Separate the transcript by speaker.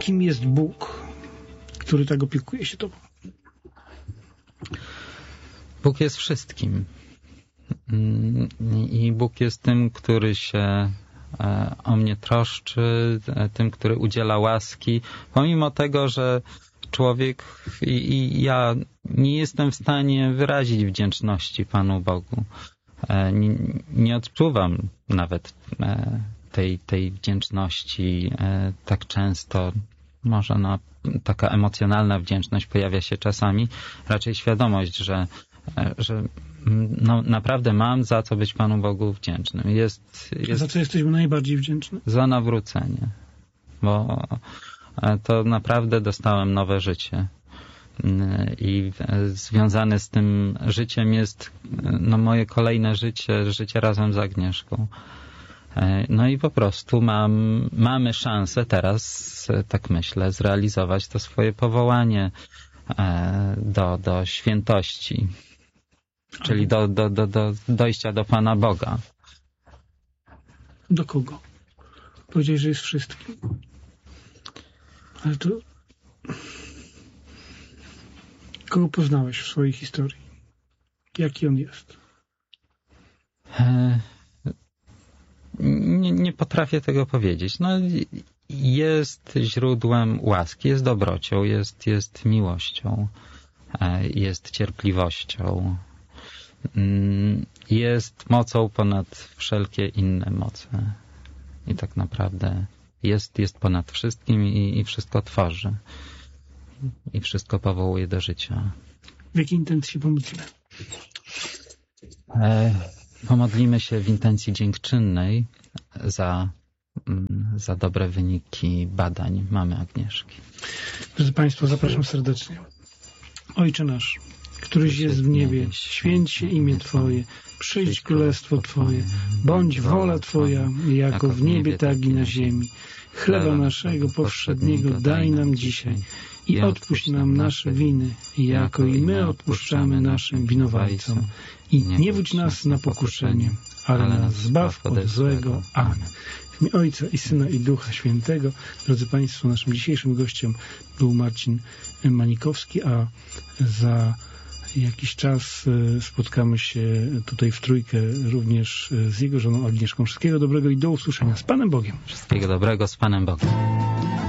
Speaker 1: kim jest Bóg, który tak opiekuje się tobą?
Speaker 2: Bóg jest wszystkim. I Bóg jest tym, który się o mnie troszczy, tym, który udziela łaski. Pomimo tego, że człowiek i ja nie jestem w stanie wyrazić wdzięczności Panu Bogu. Nie odczuwam nawet tej wdzięczności tak często. Może taka emocjonalna wdzięczność pojawia się czasami. Raczej świadomość, że naprawdę mam za co być Panu Bogu wdzięcznym.
Speaker 1: Za co jesteśmy najbardziej wdzięczni?
Speaker 2: Za nawrócenie. Bo to naprawdę dostałem nowe życie. I związane z tym życiem jest moje kolejne życie razem z Agnieszką. No i po prostu mamy szansę teraz, tak myślę, zrealizować to swoje powołanie do świętości, czyli do dojścia do Pana Boga.
Speaker 1: Do kogo? Powiedziałeś, że jest wszystkim. Ale to... Kogo poznałeś w swojej historii? Jaki on jest?
Speaker 2: Nie potrafię tego powiedzieć. Jest źródłem łaski, jest dobrocią, jest miłością, jest cierpliwością, jest mocą ponad wszelkie inne moce. I tak naprawdę jest ponad wszystkim i wszystko tworzy. I wszystko powołuje do życia.
Speaker 1: W jakiej intencji się pomodlimy?
Speaker 2: Pomodlimy się w intencji dziękczynnej za dobre wyniki badań mamy Agnieszki.
Speaker 1: Drodzy Państwo, zapraszam serdecznie. Ojcze nasz, któryś jest w niebie, święć się imię Twoje, przyjdź królestwo Twoje, bądź wola Twoja, jako w niebie, tak i na ziemi. Chleba naszego powszedniego daj nam dzisiaj i odpuść nam nasze winy, jako i my odpuszczamy naszym winowajcom. I nie wódź nas na pokuszenie, ale nas zbaw od złego. Amen. W imię Ojca i Syna i Ducha Świętego. Drodzy Państwo, naszym dzisiejszym gościem był Marcin Manikowski, a za jakiś czas spotkamy się tutaj w trójkę również z jego żoną Agnieszką. Wszystkiego dobrego i do usłyszenia. Z Panem Bogiem.
Speaker 2: Wszystkiego dobrego, z Panem Bogiem.